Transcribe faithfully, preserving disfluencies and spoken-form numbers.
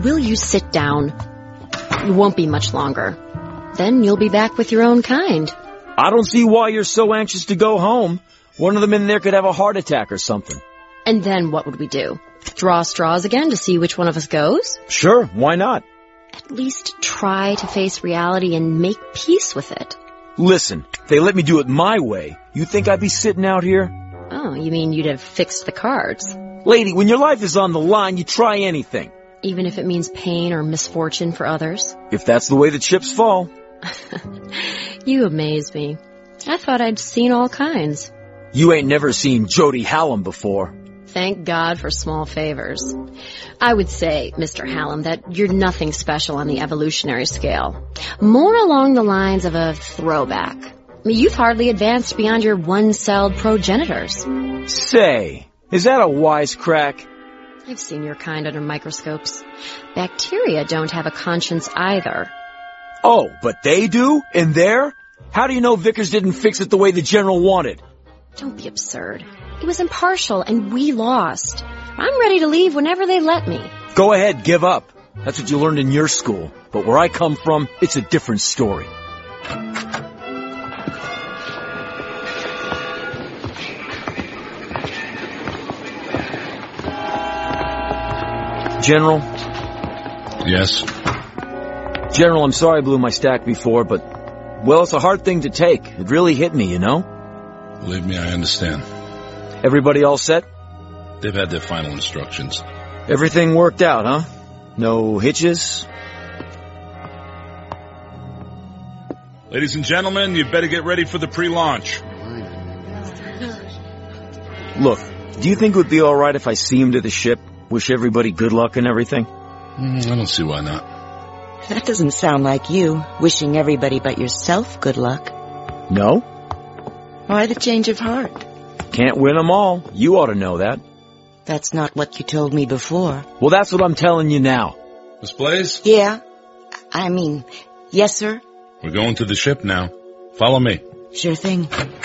will you sit down? It won't be much longer. Then you'll be back with your own kind. I don't see why you're so anxious to go home. One of them in there could have a heart attack or something. And then what would we do? Draw straws again to see which one of us goes? Sure, why not? At least try to face reality and make peace with it. Listen, if they let me do it my way, you think I'd be sitting out here? Oh, you mean you'd have fixed the cards? Lady, when your life is on the line, you try anything. Even if it means pain or misfortune for others? If that's the way the chips fall. You amaze me. I thought I'd seen all kinds. You ain't never seen Jody Hallam before. Thank God for small favors. I would say, Mister Hallam, that you're nothing special on the evolutionary scale. More along the lines of a throwback. I mean, you've hardly advanced beyond your one-celled progenitors. Say, is that a wisecrack? I've seen your kind under microscopes. Bacteria don't have a conscience either. Oh, but they do? In there? How do you know Vickers didn't fix it the way the General wanted? Don't be absurd. He was impartial, and we lost. I'm ready to leave whenever they let me. Go ahead, give up. That's what you learned in your school. But where I come from, it's a different story. General? Yes? General, I'm sorry I blew my stack before, but, well, it's a hard thing to take. It really hit me, you know? Believe me, I understand. Everybody all set? They've had their final instructions. Everything worked out, huh? No hitches? Ladies and gentlemen, you'd better get ready for the pre-launch. Look, do you think it would be all right if I see him to the ship? Wish everybody good luck and everything? Mm, I don't see why not. That doesn't sound like you, wishing everybody but yourself good luck. No? Why the change of heart? Can't win them all. You ought to know that. That's not what you told me before. Well, that's what I'm telling you now. Miss Blaze? Yeah. I mean, yes, sir? We're going to the ship now. Follow me. Sure thing.